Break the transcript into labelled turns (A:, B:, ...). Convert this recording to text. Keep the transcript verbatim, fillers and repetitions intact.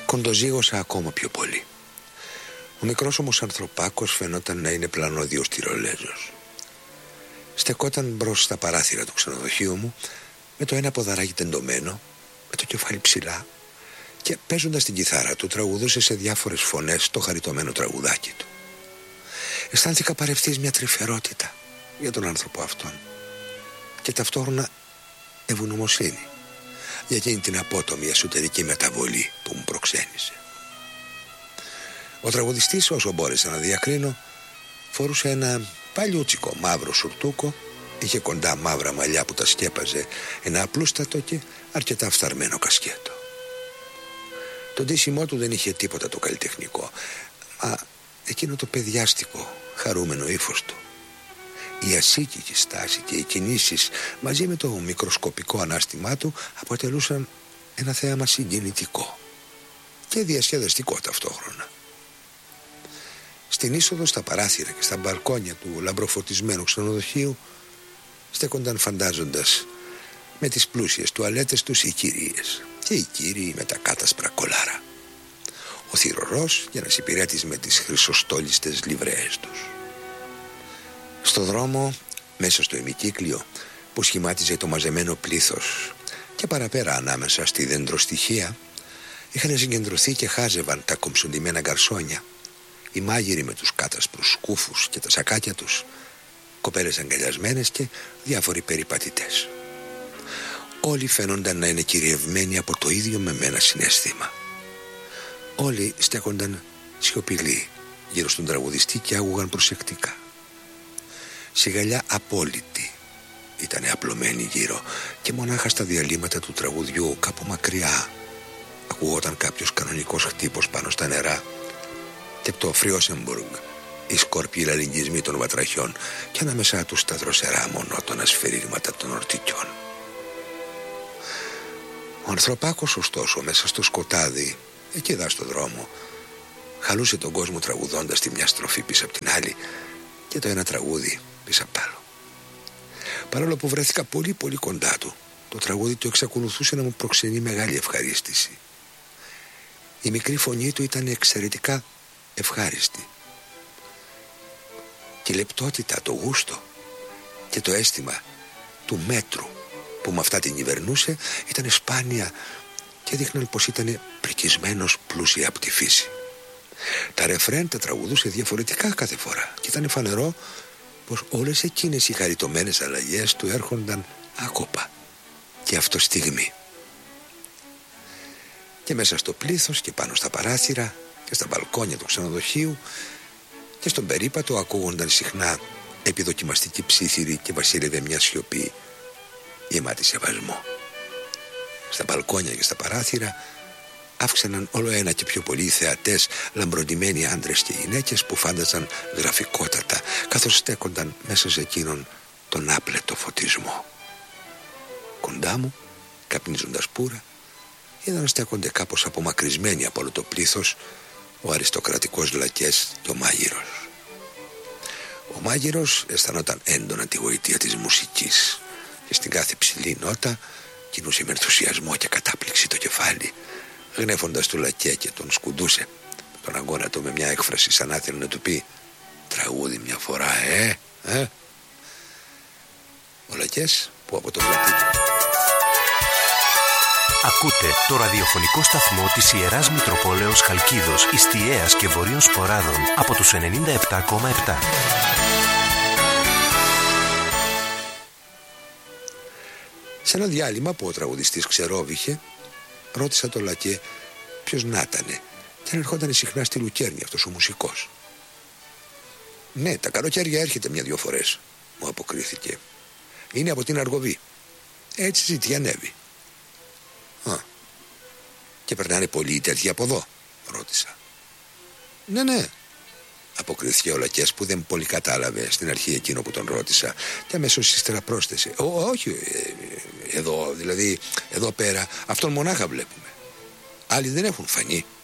A: κοντοζήγωσα ακόμα πιο πολύ. Ο μικρός όμως ανθρωπάκος φαινόταν να είναι πλανόδιος τυρολέζος. Στεκόταν μπρος στα παράθυρα του ξενοδοχείου μου, με το ένα ποδαράκι τεντωμένο, με το κεφάλι ψηλά, και παίζοντας την κιθάρα του τραγουδούσε σε διάφορες φωνές το χαριτωμένο τραγουδάκι του. Αισθάνθηκα παρευθύς μια τρυφερότητα για τον άνθρωπο αυτόν και ταυτόχρονα ευγνωμοσύνη για εκείνη την απότομη εσωτερική μεταβολή που μου προξένησε. Ο τραγουδιστής, όσο μπόρεσα να διακρίνω, φορούσε ένα παλιούτσικο μαύρο σουρτούκο, είχε κοντά μαύρα μαλλιά που τα σκέπαζε ένα απλούστατο και αρκετά φθαρμένο κασκέτο. Το ντύσιμό του δεν είχε τίποτα το καλλιτεχνικό, μα εκείνο το παιδιάστικο, χαρούμενο ύφος του, η ασήκικη στάση και οι κινήσεις μαζί με το μικροσκοπικό ανάστημά του αποτελούσαν ένα θέαμα συγκινητικό και διασκεδαστικό ταυτόχρονα. Στην είσοδο στα παράθυρα και στα μπαλκόνια του λαμπροφωτισμένου ξενοδοχείου στέκονταν φαντάζοντας με τις πλούσιες τουαλέτες τους οι κυρίες και οι κύριοι με τα κάτασπρα κολάρα, ο θυρωρός και ένας υπηρέτης με τις χρυσοστόλιστες λιβρέες τους. Στο δρόμο, μέσα στο ημικύκλιο που σχημάτιζε το μαζεμένο πλήθος και παραπέρα ανάμεσα στη δεντροστοιχεία, είχαν συγκεντρωθεί και χάζευαν τα κομψοντημένα γκαρσόνια, οι μάγειροι με τους κάτασπρους σκούφους και τα σακάκια τους, κοπέλες αγκαλιασμένες και διάφοροι περιπατητές. Όλοι φαίνονταν να είναι κυριευμένοι από το ίδιο με μένα συναίσθημα. Όλοι στέκονταν σιωπηλοί γύρω στον τραγουδιστή και άκουγαν προσεκτικά. Σιγαλιά απόλυτη ήταν απλωμένη γύρω και μονάχα στα διαλύματα του τραγουδιού κάπου μακριά ακουγόταν κάποιος κανονικός χτύπος πάνω στα νερά και από το Φριόσεμπουργκ οι σκόρπιοι λαλιγγισμοί των βατραχιών και ανάμεσά τους τα δροσερά μονότονα σφυρίγματα των ορτικιών. Ο ανθρωπάκος ωστόσο μέσα στο σκοτάδι, εκεί δά στο δρόμο, χαλούσε τον κόσμο τραγουδώντας τη μια στροφή πίσω από την άλλη και το ένα τραγούδι πίσω απ' τ' άλλο. Παρόλο που βρέθηκα πολύ πολύ κοντά του, το τραγούδι του εξακολουθούσε να μου προξενεί μεγάλη ευχαρίστηση. Η μικρή φωνή του ήταν εξαιρετικά ευχάριστη. Και η λεπτότητα, το γούστο και το αίσθημα του μέτρου που με αυτά την κυβερνούσε ήταν σπάνια και δείχναν πως ήταν πρικισμένος πλούσια από τη φύση. Τα ρεφρέν τα τραγουδούσε διαφορετικά κάθε φορά και ήταν φανερό πως όλες εκείνες οι χαριτωμένες αλλαγές του έρχονταν άκοπα και αυτό στιγμή. Και μέσα στο πλήθος και πάνω στα παράθυρα και στα μπαλκόνια του ξενοδοχείου και στον περίπατο ακούγονταν συχνά επιδοκιμαστική ψήθυρη και βασίλευε μια σιωπή γεμάτη σεβασμό. Στα μπαλκόνια και στα παράθυρα αύξαναν όλο ένα και πιο πολλοί θεατές, λαμπροντημένοι άντρες και γυναίκες που φάνταζαν γραφικότατα καθώς στέκονταν μέσα σε εκείνον τον άπλετο φωτισμό. Κοντά μου, καπνίζοντας πουρα, είδα να στέκονται κάπως απομακρυσμένοι από όλο το πλήθος ο αριστοκρατικός λακές και ο μάγειρος. Ο μάγειρος αισθανόταν έντονα τη γοητεία της μουσικής και στην κάθε ψηλή νότα κινούσε με ενθουσιασμό και κατάπληξη το κεφάλι, γνέφοντας του λακέ και τον σκουντούσε τον αγώνα του με μια έκφραση σαν να θέλει να του πει «Τραγούδι μια φορά, ε, ε». Ο λακές που από το πλατή του...
B: Ακούτε το ραδιοφωνικό σταθμό της Ιεράς Μητροπόλεως Χαλκίδος, Ιστιαίας και Βορείων Σποράδων από τους ενενήντα επτά κόμμα επτά.
A: Σε ένα διάλειμμα που ο τραγουδιστής ξερόβηχε, ρώτησα τον λακέ ποιος να ήτανε και αν ερχόταν συχνά στη Λουκέρνη αυτός ο μουσικός. «Ναι, τα καλοκαίρια έρχεται μια-δυο φορές», μου αποκρίθηκε. «Είναι από την Αργοβή. Έτσι ζητιανεύει». «Α, και περνάνε πολλοί τέτοιοι από εδώ?» ρώτησα. «Ναι, ναι», αποκρίθηκε ο λακές που δεν πολύ κατάλαβε στην αρχή εκείνο που τον ρώτησα και αμέσως ύστερα πρόσθεσε «Ω, όχι, ε, εδώ, δηλαδή εδώ πέρα αυτόν μονάχα βλέπουμε. Άλλοι δεν έχουν φανεί».